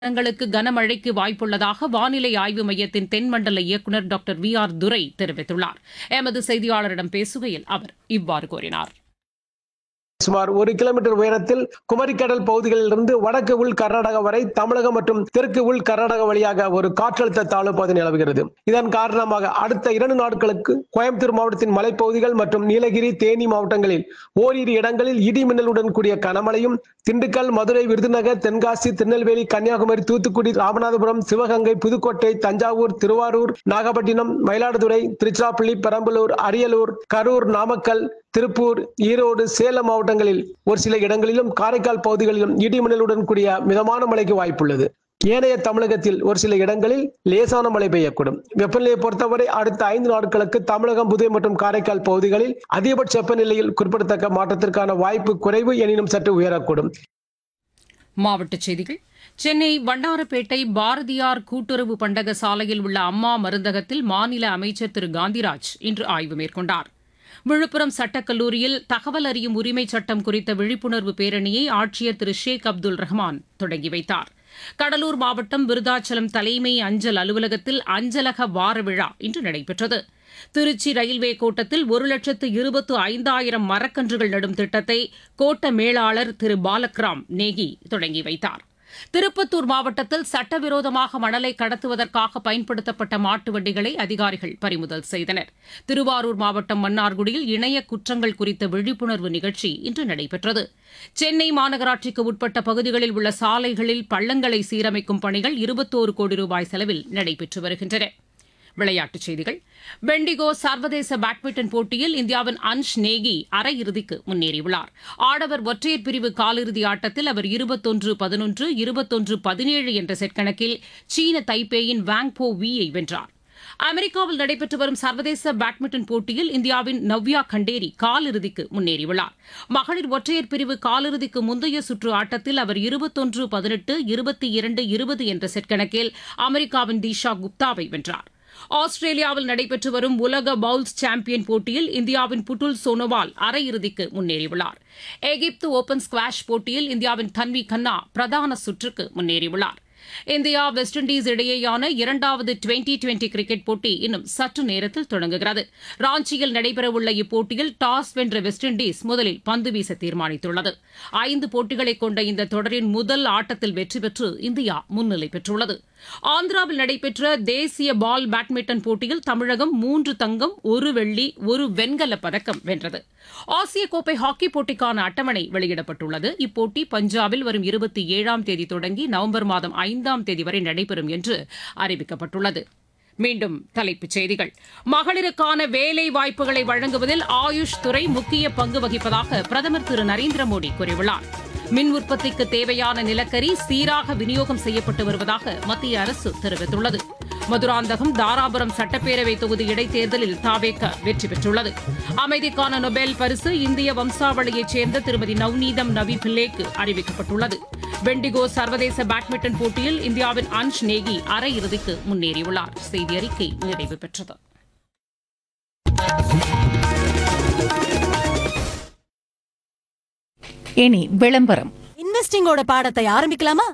இடங்களுக்கு கனமழைக்கு வாய்ப்புள்ளதாக வானிலை ஆய்வு மையத்தின் தென்மண்டல இயக்குநர் டாக்டர் வி.ஆர். துரை தெரிவித்துள்ளார். எமது செய்தியாளரிடம் பேசுகையில் அவர் இவ்வாறு கூறினார். சுமார் 1 கிலோமீட்டர் உயரத்தில் குமரிக்கடல் பகுதிகளிலிருந்து வடக்கு உள் கர்நாடகா வரை தமிழகம் மற்றும் தெற்கு உள் கர்நாடகா வழியாக ஒரு காற்றழுத்த தாழ்வு பாதை நிலவுகிறது. இதன் காரணமாக அடுத்த 2 நாட்களுக்கு கோயம்புத்தூர் மாவட்டத்தின் மலைப்பகுதிகள் மற்றும் நீலகிரி, தேனி மாவட்டங்களில் ஓரிரு இடங்களில் இடி மின்னலுடன் கூடிய கனமழையும், திண்டுக்கல், மதுரை, விருதுநகர், தென்காசி, திருநெல்வேலி, கன்னியாகுமரி, தூத்துக்குடி, ராமநாதபுரம், சிவகங்கை, புதுக்கோட்டை, தஞ்சாவூர், திருவாரூர், நாகப்பட்டினம், மயிலாடுதுறை, திருச்சிராப்பள்ளி, பெரம்பலூர், அரியலூர், கரூர், நாமக்கல், திருப்பூர், ஈரோடு, சேலம் மாவட்டங்களில் ஒரு சில இடங்களிலும், காரைக்கால் பகுதிகளிலும் இடி மின்னலுடன் கூடிய மிதமான மழைக்கு வாய்ப்புள்ளது. ஏனைய தமிழகத்தில் ஒரு சில இடங்களில் லேசான மழை பெய்யக்கூடும். வெப்பநிலையை பொறுத்தவரை அடுத்த 5 நாட்களுக்கு தமிழகம், புதுவை மற்றும் காரைக்கால் பகுதிகளில் அதிகபட்ச வெப்பநிலையில் குறிப்பிடத்தக்க மாற்றத்திற்கான வாய்ப்பு குறைவு, எனினும் சற்று உயரக்கூடும். மாவட்டச் செய்திகள். சென்னை வண்ணாரப்பேட்டை பாரதியார் கூட்டுறவு பண்டக சாலையில் உள்ள அம்மா மருந்தகத்தில் மாநில அமைச்சர் திரு காந்திராஜ் இன்று ஆய்வு மேற்கொண்டார். விழுப்புரம் சட்டக்கல்லூரியில் தகவல் அறியும் உரிமைச் சட்டம் குறித்த விழிப்புணர்வு பேரணியை ஆட்சியர் திரு ஷேக் அப்துல் ரஹ்மான் தொடங்கி வைத்தார். கடலூர் மாவட்டம் விருதாச்சலம் தலைமை அஞ்சல் அலுவலகத்தில் அஞ்சலக வார விழா இன்று நடைபெற்றது. திருச்சி ரயில்வே கோட்டத்தில் 1,25,000 மரக்கன்றுகள் நடும் திட்டத்தை கோட்ட மேலாளர் திரு பாலக்ராம் நேகி தொடங்கி வைத்தார். திருப்பத்தூர் மாவட்டத்தில் சட்டவிரோதமாக மணலை கடத்துவதற்காக பயன்படுத்தப்பட்ட மாட்டு வண்டிகளை அதிகாரிகள் பறிமுதல் செய்தனர். திருவாரூர் மாவட்டம் மன்னார்குடியில் இணைய குற்றங்கள் குறித்த விழிப்புணர்வு நிகழ்ச்சி இன்று நடைபெற்றது. சென்னை மாநகராட்சிக்கு உட்பட்ட பகுதிகளில் உள்ள சாலைகளில் பள்ளங்களை சீரமைக்கும் பணிகள் 21 கோடி ரூபாய் செலவில் நடைபெற்று வருகின்றன. விளையாட்டுச் செய்திகள். பெண்டிகோ சர்வதேச பேட்மிண்டன் போட்டியில் இந்தியாவின் அன்ஷ் நேகி அரையிறுதிக்கு முன்னேறியுள்ளார். ஆடவர் ஒற்றையர் பிரிவு காலிறுதி ஆட்டத்தில் அவர் 21-11, 21-17 என்ற செட் கணக்கில் சீன தைப்பேயின் வாங் போ வீயை வென்றார். அமெரிக்காவில் நடைபெற்று வரும் சர்வதேச பேட்மிண்டன் போட்டியில் இந்தியாவின் நவ்யா கண்டேரி காலிறுதிக்கு முன்னேறியுள்ளார். மகளிர் ஒற்றையர் பிரிவு காலிறுதிக்கு முந்தைய சுற்று ஆட்டத்தில் அவர் 21-18, 22-20 என்ற செட் கணக்கில் அமெரிக்காவின் தீஷா குப்தாவை வென்றார். ஆஸ்திரேலியாவில் நடைபெற்று வரும் உலக பவுல்ஸ் சாம்பியன் போட்டியில் இந்தியாவின் புட்டுல் சோனோவால் அரையிறுதிக்கு முன்னேறியுள்ளார். எகிப்து ஓபன் ஸ்குவாஷ் போட்டியில் இந்தியாவின் தன்வி கன்னா பிரதான சுற்றுக்கு முன்னேறியுள்ளார். இந்தியா வெஸ்ட் இண்டீஸ் இடையேயான 2வது டுவெண்டி கிரிக்கெட் போட்டி இன்னும் சற்று நேரத்தில் தொடங்குகிறது. ராஞ்சியில் நடைபெறவுள்ள இப்போட்டியில் டாஸ் வென்ற வெஸ்ட் இண்டீஸ் முதலில் பந்து வீச தீர்மானித்துள்ளது. 5 போட்டிகளை கொண்ட இந்த தொடரின் முதல் ஆட்டத்தில் வெற்றி பெற்று இந்தியா முன்னிலை பெற்றுள்ளது. ஆந்திராவில் நடைபெற்ற தேசிய பால் பேட்மிண்டன் போட்டியில் தமிழகம் 3 தங்கம், 1 வெள்ளி, 1 வெண்கலப் பதக்கம் வென்றது. ஆசிய கோப்பை ஹாக்கி போட்டிக்கான அட்டவணை வெளியிடப்பட்டுள்ளது. இப்போட்டி பஞ்சாபில் வரும் 27ஆம் தேதி தொடங்கி நவம்பர் மாதம் 5ஆம் தேதி வரை நடைபெறும் என்று அறிவிக்கப்பட்டுள்ளது. மீண்டும் தலைப்புச் செய்திகள். மகளிருக்கான வேலை வாய்ப்புகளை வழங்குவதில் ஆயுஷ் துறை முக்கிய பங்கு வகிப்பதாக பிரதமர் திரு நரேந்திர மோடி கூறியுள்ளார். மின் உற்பத்திக்கு தேவையான நிலக்கரி சீராக விநியோகம் செய்யப்பட்டு வருவதாக மத்திய அரசு தெரிவித்துள்ளது. மதுராந்தகம், தாராபுரம் சட்டப்பேரவை தொகுதி இடைத்தேர்தலில் தாவேக வெற்றி பெற்றுள்ளது. அமைதிக்கான நொபேல் பரிசு இந்திய வம்சாவளியைச் சேர்ந்த திருமதி நவ்நீதம் நவி பில்லேக்கு அறிவிக்கப்பட்டுள்ளது. பெண்டிகோ சர்வதேச பேட்மிண்டன் போட்டியில் இந்தியாவின் அன்ஷ் நேகி அரையிறுதிக்கு முன்னேறியுள்ளார். செய்தி அறிக்கை நிறைவு பெற்றது. இனி விளம்பரம். இன்வெஸ்டிங்கோட பாடத்தை ஆரம்பிக்கலாமா?